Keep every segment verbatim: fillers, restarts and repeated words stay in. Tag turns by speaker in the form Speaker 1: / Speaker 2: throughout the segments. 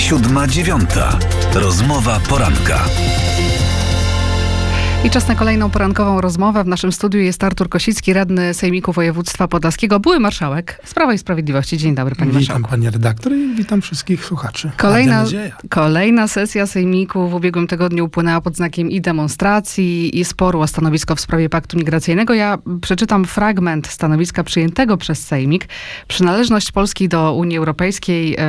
Speaker 1: Siódma, dziewiąta. Rozmowa poranka.
Speaker 2: I czas na kolejną porankową rozmowę. W naszym studiu jest Artur Kosicki, radny Sejmiku Województwa Podlaskiego, były marszałek z Prawa i Sprawiedliwości. Dzień dobry, panie
Speaker 3: Witam,
Speaker 2: marszałku.
Speaker 3: panie redaktor, i witam wszystkich słuchaczy.
Speaker 2: Kolejna, kolejna sesja Sejmiku w ubiegłym tygodniu upłynęła pod znakiem i demonstracji, i sporu o stanowisko w sprawie paktu migracyjnego. Ja przeczytam fragment stanowiska przyjętego przez Sejmik. Przynależność Polski do Unii Europejskiej yy,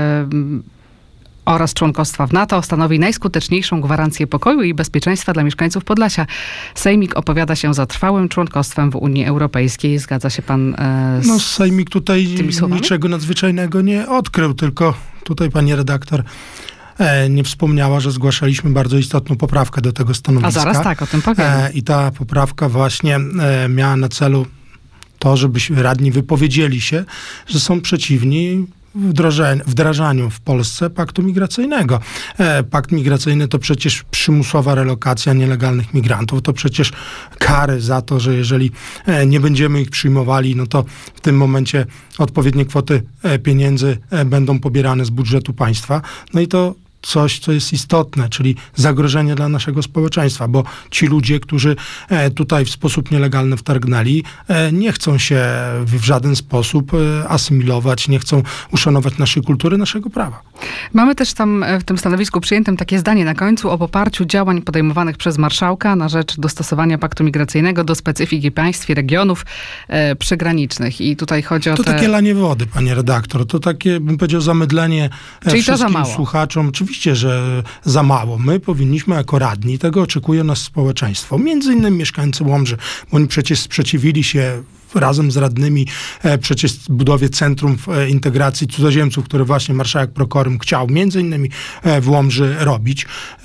Speaker 2: oraz członkostwa w NATO stanowi najskuteczniejszą gwarancję pokoju i bezpieczeństwa dla mieszkańców Podlasia. Sejmik opowiada się za trwałym członkostwem w Unii Europejskiej. Zgadza się pan e, z
Speaker 3: No Sejmik tutaj
Speaker 2: tymi słowami?
Speaker 3: Niczego nadzwyczajnego nie odkrył, tylko tutaj pani redaktor e, nie wspomniała, że zgłaszaliśmy bardzo istotną poprawkę do tego stanowiska.
Speaker 2: A zaraz tak, o tym powiem.
Speaker 3: E, I ta poprawka właśnie e, miała na celu to, żebyśmy radni wypowiedzieli się, że są przeciwni wdrażaniu w Polsce paktu migracyjnego. E, pakt migracyjny to przecież przymusowa relokacja nielegalnych migrantów, to przecież kary za to, że jeżeli e, nie będziemy ich przyjmowali, no to w tym momencie odpowiednie kwoty e, pieniędzy e, będą pobierane z budżetu państwa. No i to coś, co jest istotne, czyli zagrożenie dla naszego społeczeństwa, bo ci ludzie, którzy tutaj w sposób nielegalny wtargnęli, nie chcą się w żaden sposób asymilować, nie chcą uszanować naszej kultury, naszego prawa.
Speaker 2: Mamy też tam w tym stanowisku przyjętym takie zdanie na końcu o poparciu działań podejmowanych przez marszałka na rzecz dostosowania paktu migracyjnego do specyfiki państw i regionów e, przygranicznych. I tutaj chodzi o
Speaker 3: To
Speaker 2: te...
Speaker 3: takie lanie wody, panie redaktor. To takie, bym powiedział, zamydlenie
Speaker 2: Czyli
Speaker 3: wszystkim
Speaker 2: to za mało.
Speaker 3: słuchaczom. Oczywiście, że za mało. My powinniśmy jako radni, tego oczekuje nas społeczeństwo. Między innymi mieszkańcy Łomży, bo oni przecież sprzeciwili się razem z radnymi e, przecież budowie Centrum e, Integracji Cudzoziemców, które właśnie marszałek Prokorym chciał między innymi e, w Łomży robić,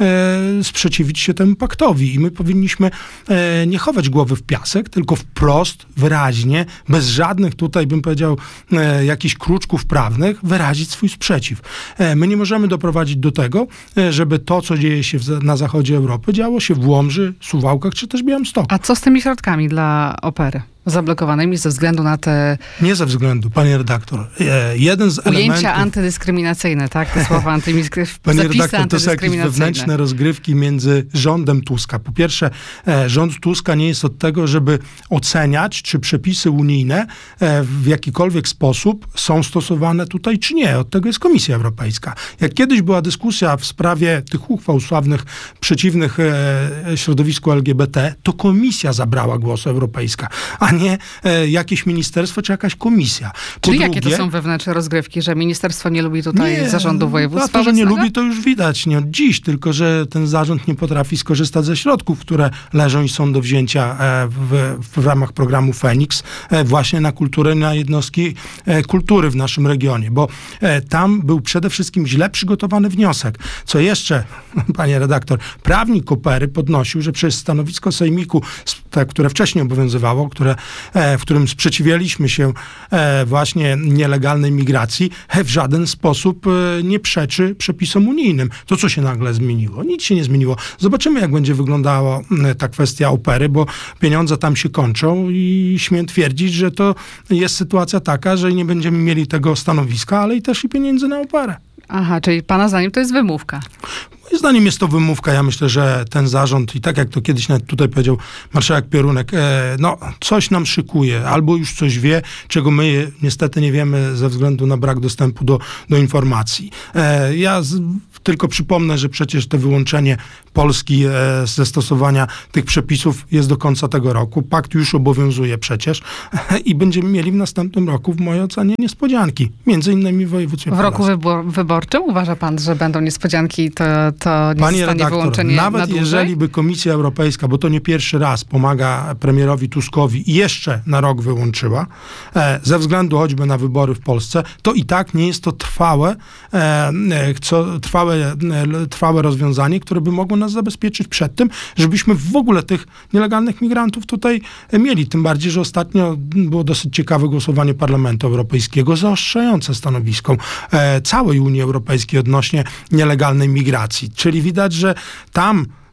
Speaker 3: e, sprzeciwić się temu paktowi. I my powinniśmy e, nie chować głowy w piasek, tylko wprost, wyraźnie, bez żadnych tutaj, bym powiedział, e, jakichś kruczków prawnych, wyrazić swój sprzeciw. E, my nie możemy doprowadzić do tego, e, żeby to, co dzieje się w, na zachodzie Europy, działo się w Łomży, Suwałkach czy też Białymstoku.
Speaker 2: A co z tymi środkami dla opery? Zablokowanymi ze względu na te...
Speaker 3: Nie ze względu, panie redaktor. E, jeden z
Speaker 2: Ujęcia
Speaker 3: elementów...
Speaker 2: antydyskryminacyjne, tak? Te słowa antydyskryminacyjne.
Speaker 3: Panie redaktor, to są jakieś wewnętrzne rozgrywki między rządem Tuska. Po pierwsze, e, rząd Tuska nie jest od tego, żeby oceniać, czy przepisy unijne e, w jakikolwiek sposób są stosowane tutaj, czy nie. Od tego jest Komisja Europejska. Jak kiedyś była dyskusja w sprawie tych uchwał sławnych przeciwnych e, środowisku L G B T, to Komisja zabrała głos europejska, a nie e, jakieś ministerstwo czy jakaś komisja. Po
Speaker 2: Czyli
Speaker 3: drugie,
Speaker 2: jakie to są wewnętrzne rozgrywki, że ministerstwo nie lubi tutaj
Speaker 3: nie,
Speaker 2: zarządu województwa?
Speaker 3: A to, że nie
Speaker 2: obecnego?
Speaker 3: lubi, to już widać nie od dziś, tylko że ten zarząd nie potrafi skorzystać ze środków, które leżą i są do wzięcia e, w, w ramach programu Feniks e, właśnie na kulturę, na jednostki e, kultury w naszym regionie, bo e, tam był przede wszystkim źle przygotowany wniosek. Co jeszcze, panie redaktor, prawnik Opery podnosił, że przez stanowisko Sejmiku, te, które wcześniej obowiązywało, które w którym sprzeciwialiśmy się właśnie nielegalnej migracji, w żaden sposób nie przeczy przepisom unijnym. To, co się nagle zmieniło? Nic się nie zmieniło. Zobaczymy, jak będzie wyglądała ta kwestia opery, bo pieniądze tam się kończą i śmiem twierdzić, że to jest sytuacja taka, że nie będziemy mieli tego stanowiska, ale i też i pieniędzy na operę.
Speaker 2: Aha, czyli pana zdaniem to jest wymówka.
Speaker 3: Moim zdaniem jest to wymówka. Ja myślę, że ten zarząd, i tak jak to kiedyś nawet tutaj powiedział marszałek Piorunek, e, no coś nam szykuje, albo już coś wie, czego my niestety nie wiemy ze względu na brak dostępu do, do informacji. E, ja z, tylko przypomnę, że przecież to wyłączenie Polski e, ze stosowania tych przepisów jest do końca tego roku. Pakt już obowiązuje przecież e, i będziemy mieli w następnym roku, w mojej ocenie, niespodzianki. Między innymi w województwie
Speaker 2: W roku
Speaker 3: podlaskim.
Speaker 2: wybor- wyborczym uważa pan, że będą niespodzianki, to, to nie
Speaker 3: Panie
Speaker 2: zostanie
Speaker 3: redaktor,
Speaker 2: wyłączenie
Speaker 3: nawet
Speaker 2: na dłużej?
Speaker 3: jeżeli by Komisja Europejska, bo to nie pierwszy raz, pomaga premierowi Tuskowi i jeszcze na rok wyłączyła, e, ze względu choćby na wybory w Polsce, to i tak nie jest to trwałe, e, co, trwałe, e, trwałe rozwiązanie, które by mogło nas zabezpieczyć przed tym, żebyśmy w ogóle tych nielegalnych migrantów tutaj mieli. Tym bardziej, że ostatnio było dosyć ciekawe głosowanie Parlamentu Europejskiego zaostrzające stanowisko e, całej Unii Europejskiej odnośnie nielegalnej migracji. Czyli widać, że tam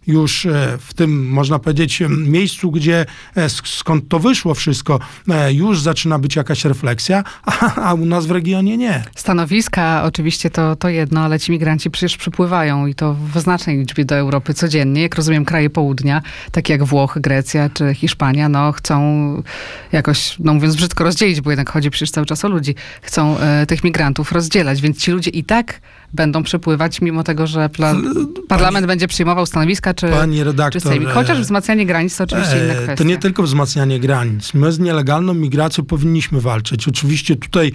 Speaker 3: już e, w tym, można powiedzieć, m, miejscu, gdzie e, sk- skąd to wyszło wszystko, e, już zaczyna być jakaś refleksja, a, a u nas w regionie nie.
Speaker 2: Stanowiska oczywiście to, to jedno, ale ci migranci przecież przypływają i to w znacznej liczbie do Europy codziennie. Jak rozumiem, kraje południa, takie jak Włochy, Grecja czy Hiszpania, no chcą jakoś, no mówiąc brzydko, rozdzielić, bo jednak chodzi przecież cały czas o ludzi. Chcą e, tych migrantów rozdzielać, więc ci ludzie i tak będą przypływać, mimo tego, że pla- parlament
Speaker 3: Pani-
Speaker 2: będzie przyjmował stanowiska czy,
Speaker 3: Pani redaktor,
Speaker 2: czy sejmik. Chociaż wzmacnianie granic to oczywiście inna
Speaker 3: E,
Speaker 2: kwestia.
Speaker 3: To nie tylko wzmacnianie granic. My z nielegalną migracją powinniśmy walczyć. Oczywiście tutaj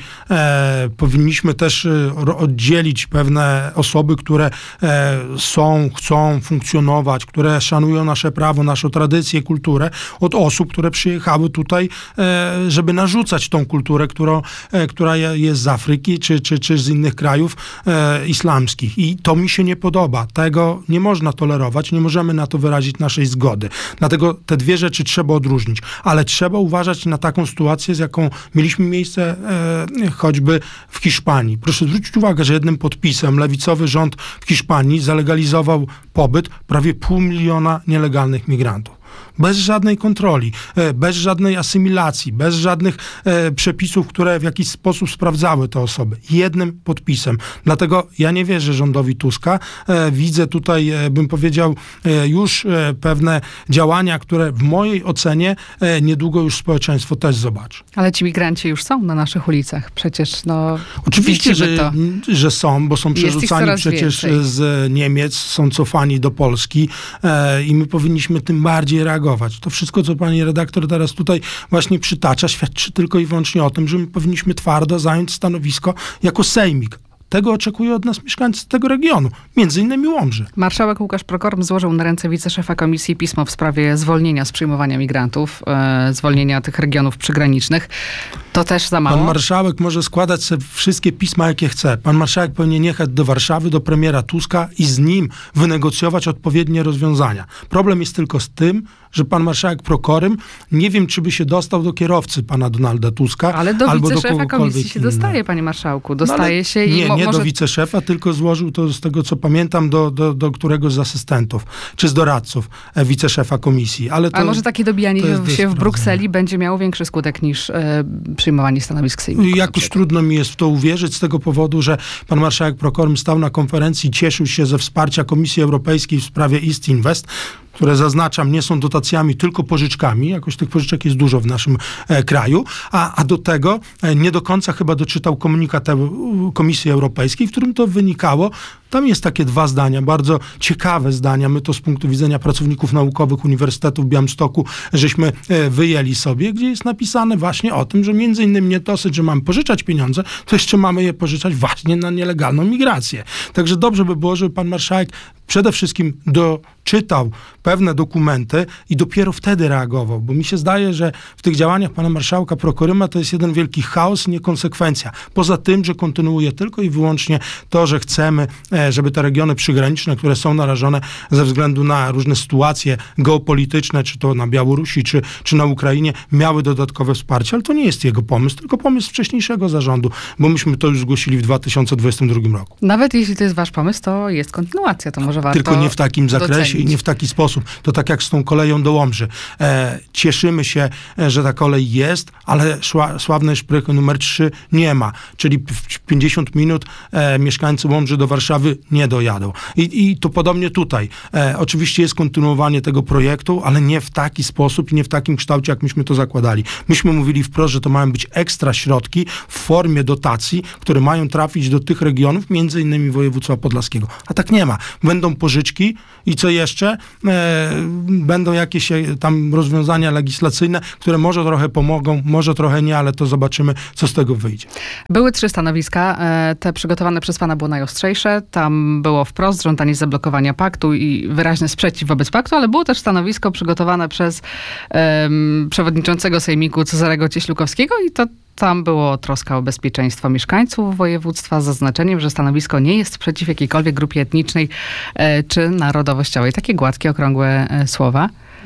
Speaker 3: e, powinniśmy też e, ro- oddzielić pewne osoby, które e, są, chcą funkcjonować, które szanują nasze prawo, naszą tradycję, kulturę, od osób, które przyjechały tutaj, e, żeby narzucać tą kulturę, którą, e, która je- jest z Afryki czy, czy, czy z innych krajów e, islamskich. I to mi się nie podoba. Tego nie można tolerować, nie możemy na to wyrazić naszej zgody. Dlatego te dwie rzeczy trzeba odróżnić. Ale trzeba uważać na taką sytuację, z jaką mieliśmy miejsce e, choćby w Hiszpanii. Proszę zwrócić uwagę, że jednym podpisem lewicowy rząd w Hiszpanii zalegalizował pobyt prawie pół miliona nielegalnych migrantów. Bez żadnej kontroli, e, bez żadnej asymilacji, bez żadnych e, przepisów, które w jakiś sposób sprawdzały te osoby. Jednym podpisem. Dlatego ja nie wierzę rządowi Tuska. E, widzę tutaj, e, bym powiedział, e, już e, pewne działania, które w mojej ocenie e, niedługo już społeczeństwo też zobaczy.
Speaker 2: Ale ci migranci już są na naszych ulicach. Przecież no...
Speaker 3: Oczywiście,
Speaker 2: widzimy
Speaker 3: że,
Speaker 2: to.
Speaker 3: że są, bo są
Speaker 2: Jest ich
Speaker 3: przerzucani
Speaker 2: coraz
Speaker 3: przecież
Speaker 2: więcej.
Speaker 3: z Niemiec, są cofani do Polski e, i my powinniśmy tym bardziej reagować. To wszystko, co pani redaktor teraz tutaj właśnie przytacza, świadczy tylko i wyłącznie o tym, że my powinniśmy twardo zająć stanowisko jako sejmik. Tego oczekują od nas mieszkańcy tego regionu, między innymi Łomży.
Speaker 2: Marszałek Łukasz Prokorum złożył na ręce wiceszefa komisji pismo w sprawie zwolnienia z przyjmowania migrantów, e, zwolnienia tych regionów przygranicznych. To też za mało?
Speaker 3: Pan marszałek może składać sobie wszystkie pisma, jakie chce. Pan marszałek powinien jechać do Warszawy, do premiera Tuska i z nim wynegocjować odpowiednie rozwiązania. Problem jest tylko z tym, że pan marszałek Prokorym, nie wiem, czy by się dostał do kierowcy pana Donalda Tuska,
Speaker 2: Ale do
Speaker 3: albo do
Speaker 2: wiceszefa
Speaker 3: kogokolwiek
Speaker 2: komisji się
Speaker 3: innego.
Speaker 2: dostaje, panie marszałku.
Speaker 3: No ale
Speaker 2: Dostaje się i
Speaker 3: nie,
Speaker 2: mo-
Speaker 3: nie
Speaker 2: może...
Speaker 3: do wiceszefa, tylko złożył to, z tego co pamiętam, do, do, do któregoś z asystentów, czy z doradców e, wiceszefa komisji. Ale, to,
Speaker 2: Ale może takie dobijanie
Speaker 3: to jest do
Speaker 2: się w
Speaker 3: sprawdzenia.
Speaker 2: Brukseli będzie miało większy skutek niż e, przyjmowanie stanowisk sejmiku.
Speaker 3: Jakoś trudno mi jest w to uwierzyć z tego powodu, że pan marszałek Prokorym stał na konferencji, cieszył się ze wsparcia Komisji Europejskiej w sprawie East Invest, które zaznaczam, nie są dotacjami, tylko pożyczkami. Jakoś tych pożyczek jest dużo w naszym e, kraju. A, a do tego e, nie do końca chyba doczytał komunikat e, Komisji Europejskiej, w którym to wynikało. Tam jest takie dwa zdania, bardzo ciekawe zdania. My to z punktu widzenia pracowników naukowych Uniwersytetu w Białymstoku żeśmy e, wyjęli sobie, gdzie jest napisane właśnie o tym, że między innymi nie dosyć, że mamy pożyczać pieniądze, to jeszcze mamy je pożyczać właśnie na nielegalną migrację. Także dobrze by było, żeby pan marszałek przede wszystkim doczytał pewne dokumenty i dopiero wtedy reagował, bo mi się zdaje, że w tych działaniach pana marszałka Prokoryma to jest jeden wielki chaos i niekonsekwencja. Poza tym, że kontynuuje tylko i wyłącznie to, że chcemy, żeby te regiony przygraniczne, które są narażone ze względu na różne sytuacje geopolityczne, czy to na Białorusi, czy, czy na Ukrainie, miały dodatkowe wsparcie, ale to nie jest jego pomysł, tylko pomysł wcześniejszego zarządu, bo myśmy to już zgłosili w dwa tysiące dwudziestym drugim roku.
Speaker 2: Nawet jeśli to jest wasz pomysł, to jest kontynuacja, to może warto
Speaker 3: Tylko nie w takim zakresie
Speaker 2: docenić.
Speaker 3: i nie w taki sposób. To tak jak z tą koleją do Łomży. E, cieszymy się, e, że ta kolej jest, ale szła, sławnej szprychy numer trzy nie ma. Czyli w pięćdziesiąt minut e, mieszkańcy Łomży do Warszawy nie dojadą. I, i to podobnie tutaj. E, oczywiście jest kontynuowanie tego projektu, ale nie w taki sposób i nie w takim kształcie, jak myśmy to zakładali. Myśmy mówili wprost, że to mają być ekstra środki w formie dotacji, które mają trafić do tych regionów, między innymi województwa podlaskiego. A tak nie ma. Będą pożyczki i co jeszcze? E, będą jakieś e, tam rozwiązania legislacyjne, które może trochę pomogą, może trochę nie, ale to zobaczymy, co z tego wyjdzie.
Speaker 2: Były trzy stanowiska. E, te przygotowane przez pana było najostrzejsze. Tam było wprost żądanie zablokowania paktu i wyraźny sprzeciw wobec paktu, ale było też stanowisko przygotowane przez em, przewodniczącego Sejmiku Cezarego Cieślukowskiego i to tam było troska o bezpieczeństwo mieszkańców województwa z zaznaczeniem, że stanowisko nie jest przeciw jakiejkolwiek grupie etnicznej e, czy narodowościowej. Takie gładkie, okrągłe e, słowa.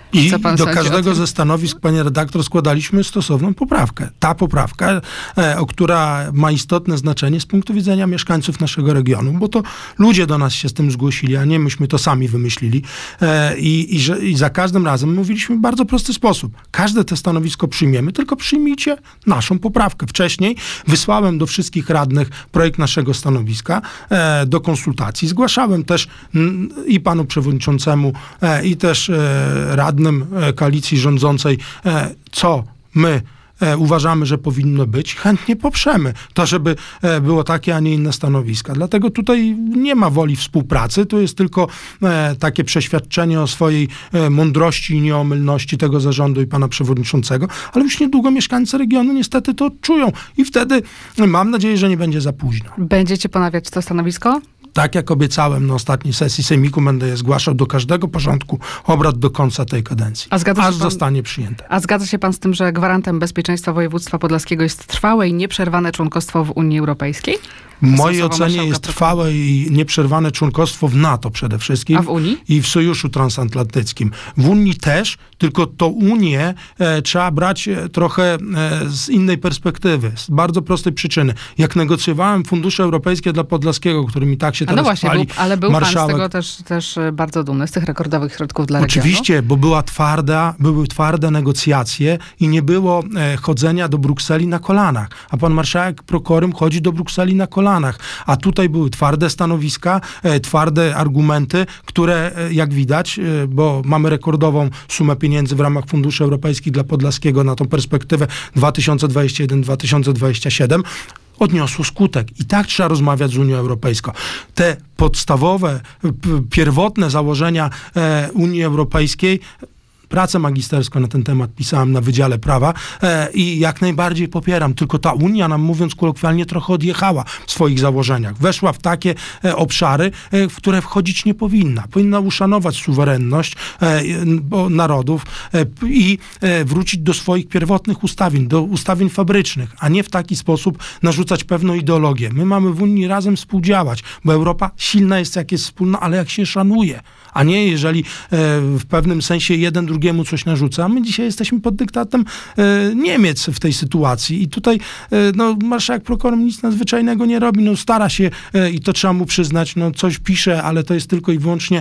Speaker 3: I
Speaker 2: Co pan
Speaker 3: do
Speaker 2: sądzi o
Speaker 3: każdego
Speaker 2: tym?
Speaker 3: ze stanowisk, panie redaktor, składaliśmy stosowną poprawkę. Ta poprawka, e, o która ma istotne znaczenie z punktu widzenia mieszkańców naszego regionu, bo to ludzie do nas się z tym zgłosili, a nie myśmy to sami wymyślili. E, i, i, że, I za każdym razem mówiliśmy w bardzo prosty sposób. Każde te stanowisko przyjmiemy, tylko przyjmijcie naszą poprawkę. Wcześniej wysłałem do wszystkich radnych projekt naszego stanowiska e, do konsultacji. Zgłaszałem też m, i panu przewodniczącemu, e, i też e, radnym e, koalicji rządzącej, e, co my e, uważamy, że powinno być, chętnie poprzemy to, żeby e, było takie, a nie inne stanowiska. Dlatego tutaj nie ma woli współpracy, to jest tylko e, takie przeświadczenie o swojej e, mądrości i nieomylności tego zarządu i pana przewodniczącego, ale już niedługo mieszkańcy regionu niestety to czują i wtedy mam nadzieję, że nie będzie za późno.
Speaker 2: Będziecie ponawiać to stanowisko?
Speaker 3: Tak jak obiecałem na ostatniej sesji Sejmiku, będę je zgłaszał do każdego porządku obrad do końca tej kadencji,
Speaker 2: A zgadza się
Speaker 3: aż
Speaker 2: pan-
Speaker 3: zostanie przyjęte.
Speaker 2: A zgadza się pan z tym, że gwarantem bezpieczeństwa województwa podlaskiego jest trwałe i nieprzerwane członkostwo w Unii Europejskiej?
Speaker 3: W mojej
Speaker 2: słowa
Speaker 3: ocenie
Speaker 2: marszałka
Speaker 3: jest
Speaker 2: Prokopa.
Speaker 3: trwałe i nieprzerwane członkostwo w NATO przede wszystkim.
Speaker 2: A w Unii?
Speaker 3: I w Sojuszu Transatlantyckim. W Unii też, tylko to Unię e, trzeba brać e, trochę e, z innej perspektywy, z bardzo prostej przyczyny. Jak negocjowałem fundusze europejskie dla Podlaskiego, którymi tak się
Speaker 2: A
Speaker 3: teraz
Speaker 2: no właśnie,
Speaker 3: chwali
Speaker 2: był, ale był pan
Speaker 3: marszałek.
Speaker 2: z tego też, też e, bardzo dumny, z tych rekordowych środków dla regionu?
Speaker 3: Oczywiście, bo była twarda, były twarde negocjacje i nie było e, chodzenia do Brukseli na kolanach. A pan marszałek Prokorym chodzi do Brukseli na kolanach. A tutaj były twarde stanowiska, e, twarde argumenty, które e, jak widać, e, bo mamy rekordową sumę pieniędzy w ramach funduszy europejskich dla Podlaskiego na tą perspektywę dwa tysiące dwudziesty pierwszy do dwa tysiące dwudziestego siódmego, odniosło skutek. I tak trzeba rozmawiać z Unią Europejską. Te podstawowe, p- pierwotne założenia e, Unii Europejskiej, pracę magisterską na ten temat pisałem na Wydziale Prawa e, i jak najbardziej popieram. Tylko ta Unia nam, mówiąc kolokwialnie, trochę odjechała w swoich założeniach. Weszła w takie e, obszary, e, w które wchodzić nie powinna. Powinna uszanować suwerenność e, bo, narodów e, p- i e, wrócić do swoich pierwotnych ustawień, do ustawień fabrycznych, a nie w taki sposób narzucać pewną ideologię. My mamy w Unii razem współdziałać, bo Europa silna jest, jak jest wspólna, ale jak się szanuje, a nie jeżeli e, w pewnym sensie jeden drugiemu coś narzuca. A my dzisiaj jesteśmy pod dyktatem e, Niemiec w tej sytuacji i tutaj e, no, marszałek Prokorym nic nadzwyczajnego nie robi. No, stara się e, i to trzeba mu przyznać, no, coś pisze, ale to jest tylko i wyłącznie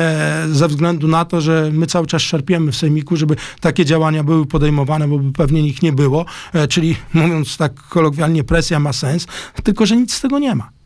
Speaker 3: e, ze względu na to, że my cały czas szarpiemy w Sejmiku, żeby takie działania były podejmowane, bo by pewnie ich nie było. E, czyli mówiąc tak kolokwialnie, presja ma sens, tylko że nic z tego nie ma.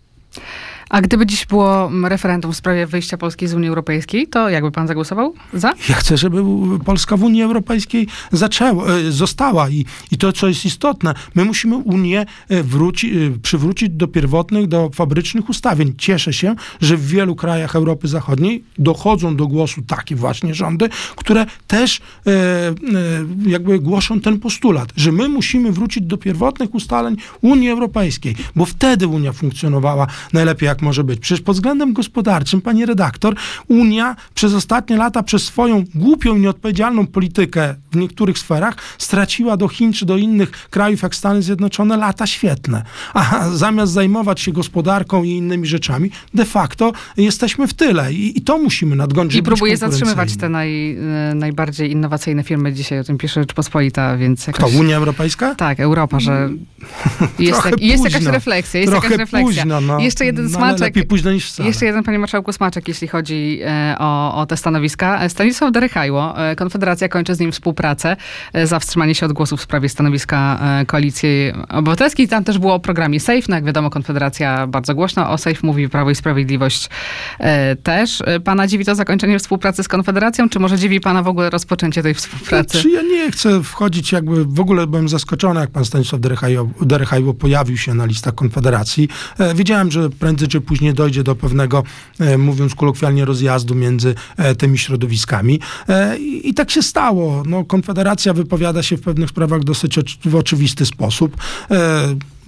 Speaker 2: A gdyby dziś było mm, referendum w sprawie wyjścia Polski z Unii Europejskiej, to jakby pan zagłosował za?
Speaker 3: Ja chcę, żeby Polska w Unii Europejskiej zaczęła, e, została i, i to, co jest istotne, my musimy Unię e, wróci, e, przywrócić do pierwotnych, do fabrycznych ustawień. Cieszę się, że w wielu krajach Europy Zachodniej dochodzą do głosu takie właśnie rządy, które też e, e, jakby głoszą ten postulat, że my musimy wrócić do pierwotnych ustaleń Unii Europejskiej, bo wtedy Unia funkcjonowała najlepiej, jak może być. Przecież pod względem gospodarczym, pani redaktor, Unia przez ostatnie lata przez swoją głupią i nieodpowiedzialną politykę w niektórych sferach straciła do Chin czy do innych krajów jak Stany Zjednoczone lata świetne. A zamiast zajmować się gospodarką i innymi rzeczami, de facto jesteśmy w tyle i, i to musimy nadgonić.
Speaker 2: I
Speaker 3: żeby być
Speaker 2: próbuje zatrzymywać te
Speaker 3: konkurencyjni.
Speaker 2: naj, e, najbardziej innowacyjne firmy. Dzisiaj o tym pisze Rzeczpospolita, więc
Speaker 3: Kto,
Speaker 2: jakoś...
Speaker 3: Unia Europejska?
Speaker 2: Tak, Europa, że jest,
Speaker 3: Trochę
Speaker 2: tak, jest jakaś
Speaker 3: późno.
Speaker 2: refleksja, jest
Speaker 3: Trochę
Speaker 2: jakaś refleksja.
Speaker 3: późno, no.
Speaker 2: Jeszcze jeden
Speaker 3: No, ale
Speaker 2: smaczek.
Speaker 3: lepiej późno niż wcale.
Speaker 2: Jeszcze jeden, panie marszałku, smaczek, jeśli chodzi e, o, o te stanowiska. Stanisław Derechajło, e, Konfederacja kończy z nim współpracę e, za wstrzymanie się od głosu w sprawie stanowiska e, Koalicji Obywatelskiej. Tam też było o programie SAFE. No jak wiadomo, Konfederacja bardzo głośno o SAFE mówi, Prawo i Sprawiedliwość e, też. E, Pana dziwi to zakończenie współpracy z Konfederacją, czy może dziwi pana w ogóle rozpoczęcie tej współpracy?
Speaker 3: Czy ja nie chcę wchodzić, jakby w ogóle byłem zaskoczony, jak pan Stanisław Derechajło, Derechajło pojawił się na listach Konfederacji. E, wiedziałem, że prędzej czy później dojdzie do pewnego, e, mówiąc kolokwialnie, rozjazdu między e, tymi środowiskami. E, i, I tak się stało. No, Konfederacja wypowiada się w pewnych sprawach dosyć oczy, w oczywisty sposób. E,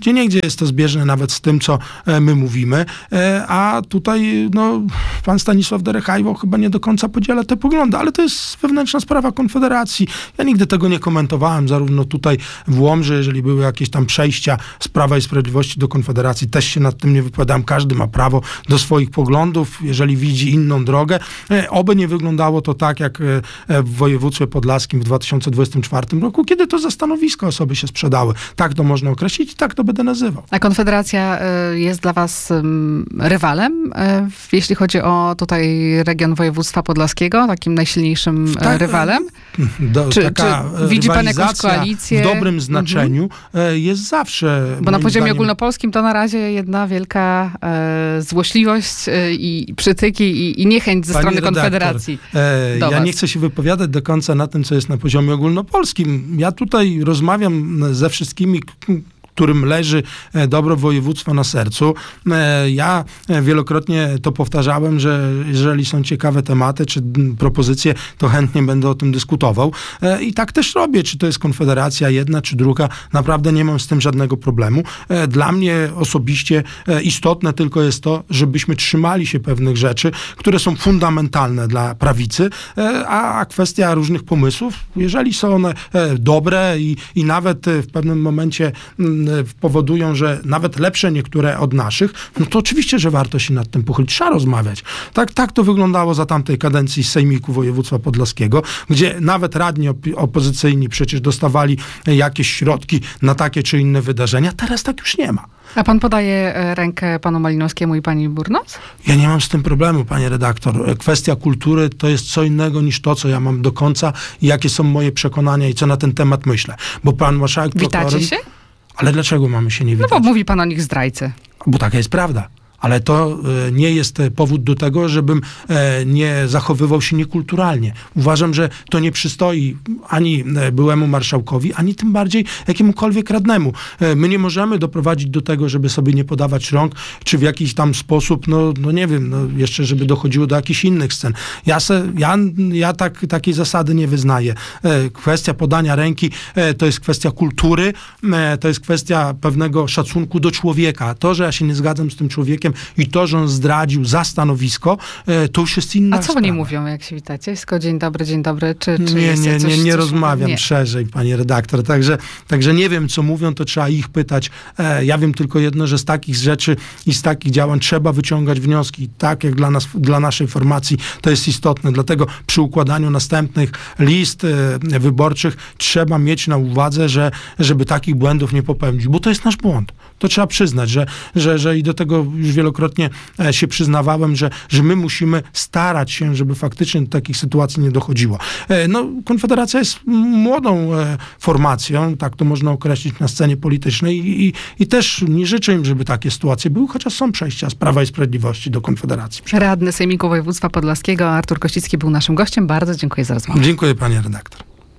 Speaker 3: Gdzieniegdzie jest to zbieżne nawet z tym, co e, my mówimy, e, a tutaj no, pan Stanisław Derechajwo chyba nie do końca podziela te poglądy, ale to jest wewnętrzna sprawa Konfederacji. Ja nigdy tego nie komentowałem, zarówno tutaj w Łomży, jeżeli były jakieś tam przejścia z Prawa i Sprawiedliwości do Konfederacji, też się nad tym nie wypowiadałem. Każdy ma prawo do swoich poglądów, jeżeli widzi inną drogę. E, oby nie wyglądało to tak, jak e, w województwie podlaskim w dwa tysiące dwudziestym czwartym roku, kiedy to za stanowisko osoby się sprzedały. Tak to można określić i tak to będę nazywał.
Speaker 2: A Konfederacja y, jest dla was ym, rywalem, y, jeśli chodzi o tutaj region województwa podlaskiego, takim najsilniejszym y,
Speaker 3: Tak,
Speaker 2: rywalem?
Speaker 3: Do,
Speaker 2: Czy-
Speaker 3: taka
Speaker 2: czy widzi pan jakąś
Speaker 3: rywalizacja
Speaker 2: koalicję?
Speaker 3: w dobrym znaczeniu e, jest zawsze.
Speaker 2: Bo na
Speaker 3: moim
Speaker 2: poziomie
Speaker 3: zdaniem,
Speaker 2: ogólnopolskim to na razie jedna wielka e, złośliwość e, i przytyki i, i niechęć ze
Speaker 3: Pani
Speaker 2: strony
Speaker 3: redaktor,
Speaker 2: Konfederacji.
Speaker 3: E,
Speaker 2: do
Speaker 3: ja
Speaker 2: was.
Speaker 3: nie chcę się wypowiadać do końca na tym, co jest na poziomie ogólnopolskim. Ja tutaj rozmawiam ze wszystkimi, k- którym leży e, dobro województwa na sercu. E, Ja e, wielokrotnie to powtarzałem, że jeżeli są ciekawe tematy czy mm, propozycje, to chętnie będę o tym dyskutował. E, I tak też robię, czy to jest Konfederacja jedna, czy druga. Naprawdę nie mam z tym żadnego problemu. E, Dla mnie osobiście e, istotne tylko jest to, żebyśmy trzymali się pewnych rzeczy, które są fundamentalne dla prawicy, e, a a kwestia różnych pomysłów, jeżeli są one e, dobre i, i nawet e, w pewnym momencie mm, powodują, że nawet lepsze niektóre od naszych, no to oczywiście, że warto się nad tym pochylić. Trzeba rozmawiać. Tak, tak to wyglądało za tamtej kadencji Sejmiku Województwa Podlaskiego, gdzie nawet radni op- opozycyjni przecież dostawali jakieś środki na takie czy inne wydarzenia. Teraz tak już nie ma.
Speaker 2: A pan podaje e, rękę panu Malinowskiemu i pani Burnos?
Speaker 3: Ja nie mam z tym problemu, panie redaktor. Kwestia kultury to jest co innego niż to, co ja mam do końca i jakie są moje przekonania i co na ten temat myślę. Bo pan marszałek
Speaker 2: Witacie
Speaker 3: Prokorym-
Speaker 2: się?
Speaker 3: Ale dlaczego mamy się nie
Speaker 2: No
Speaker 3: witać?
Speaker 2: bo mówi pan o nich zdrajcy.
Speaker 3: Bo taka jest prawda. Ale to e, nie jest e, powód do tego, żebym e, nie zachowywał się niekulturalnie. Uważam, że to nie przystoi ani e, byłemu marszałkowi, ani tym bardziej jakiemukolwiek radnemu. E, my nie możemy doprowadzić do tego, żeby sobie nie podawać rąk, czy w jakiś tam sposób, no, no nie wiem, no jeszcze żeby dochodziło do jakichś innych scen. Ja, se, ja, ja tak, takiej zasady nie wyznaję. E, kwestia podania ręki e, to jest kwestia kultury, e, to jest kwestia pewnego szacunku do człowieka. To, że ja się nie zgadzam z tym człowiekiem, i to, że on zdradził za stanowisko, e, to już jest inna
Speaker 2: A co
Speaker 3: sprawa.
Speaker 2: oni mówią, jak się witacie? Tylko dzień dobry, dzień dobry, czy, czy
Speaker 3: Nie,
Speaker 2: jest
Speaker 3: nie,
Speaker 2: coś,
Speaker 3: nie, nie
Speaker 2: coś
Speaker 3: rozmawiam
Speaker 2: nie.
Speaker 3: szerzej, panie redaktor. Także, także nie wiem, co mówią, to trzeba ich pytać. E, ja wiem tylko jedno, że z takich rzeczy i z takich działań trzeba wyciągać wnioski. Tak jak dla nas, dla naszej formacji to jest istotne. Dlatego przy układaniu następnych list e, wyborczych trzeba mieć na uwadze, że żeby takich błędów nie popełnić, bo to jest nasz błąd. To trzeba przyznać, że, że, że i do tego już wielokrotnie e, się przyznawałem, że, że my musimy starać się, żeby faktycznie do takich sytuacji nie dochodziło. E, no, Konfederacja jest młodą e, formacją, tak to można określić na scenie politycznej i, i, i też nie życzę im, żeby takie sytuacje były, chociaż są przejścia z Prawa i Sprawiedliwości do Konfederacji.
Speaker 2: Radny Sejmiku Województwa Podlaskiego Artur Kościcki był naszym gościem. Bardzo dziękuję za rozmowę.
Speaker 3: Dziękuję, panie redaktor.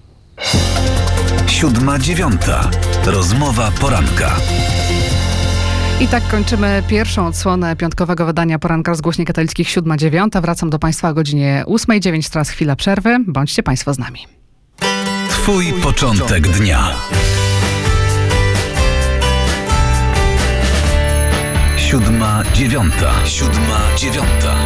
Speaker 1: Siódma dziewiąta. Rozmowa poranka.
Speaker 2: I tak kończymy pierwszą odsłonę piątkowego wydania Poranka Rozgłośni Katolickich siódma dziewiąta. Wracam do państwa o godzinie ósmej dziewięć, teraz chwila przerwy. Bądźcie państwo z nami.
Speaker 1: Twój początek dnia. Siódma dziewiąta. Siódma dziewiąta.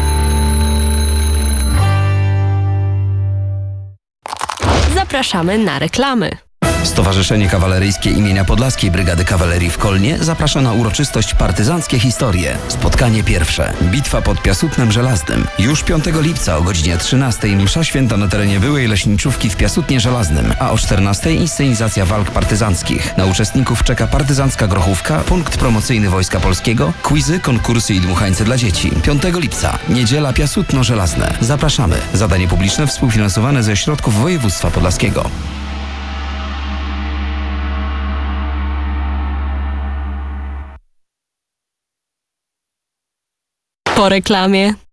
Speaker 4: Zapraszamy na reklamy.
Speaker 5: Stowarzyszenie Kawaleryjskie imienia Podlaskiej Brygady Kawalerii w Kolnie zaprasza na uroczystość Partyzanckie Historie. Spotkanie pierwsze. Bitwa pod Piasutnem Żelaznym. Już piątego lipca o godzinie trzynastej msza święta na terenie byłej leśniczówki w Piasutnie Żelaznym, a o czternastej inscenizacja walk partyzanckich. Na uczestników czeka partyzancka grochówka, punkt promocyjny Wojska Polskiego, quizy, konkursy i dmuchańce dla dzieci. piątego lipca. Niedziela Piasutno Żelazne. Zapraszamy. Zadanie publiczne współfinansowane ze środków województwa podlaskiego.
Speaker 4: Po reklamie.